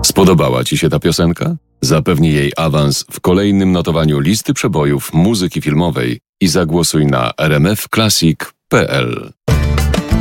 Spodobała Ci się ta piosenka? Zapewnij jej awans w kolejnym notowaniu listy przebojów muzyki filmowej i zagłosuj na rmfclassic.pl.